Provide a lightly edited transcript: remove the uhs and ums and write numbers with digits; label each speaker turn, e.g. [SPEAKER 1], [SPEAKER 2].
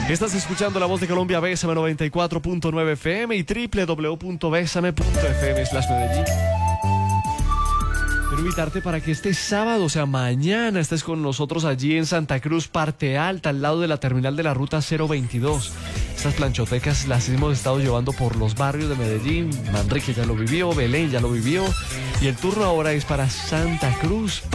[SPEAKER 1] Estás escuchando La Voz de Colombia, Bésame 94.9 FM y www.besame.fm/Medellín. Quiero invitarte para que este sábado, o sea, mañana, estés con nosotros allí en Santa Cruz, Parte Alta, al lado de la terminal de la ruta 022. Estas planchotecas las hemos estado llevando por los barrios de Medellín. Manrique ya lo vivió, Belén ya lo vivió. Y el turno ahora es para Santa Cruz.